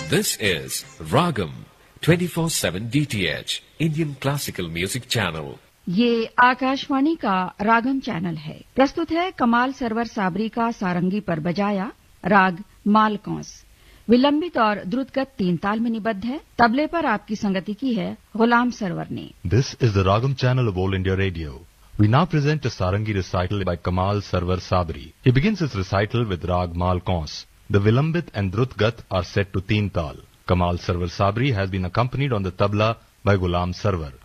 This is Ragam 24/7 DTH Indian Classical Music Channel. ये आकाशवाणी का रागम channel है। प्रस्तुत है कमाल सरवर साबरी का सारंगी पर बजाया राग मालकौंस। विलंबित और द्रुतगत 3 ताल में निबद्ध है। तबले पर आपकी संगति की है गुलाम सरवर ने। This is the Ragam channel of All India Radio. We now present a sarangi recital by Kamal Sarwar Sabri. He begins his recital with Rag Malkons. The Vilambit and Drutgat are set to Teen Tal. Kamal Sarwar Sabri has been accompanied on the tabla by Ghulam Sarwar.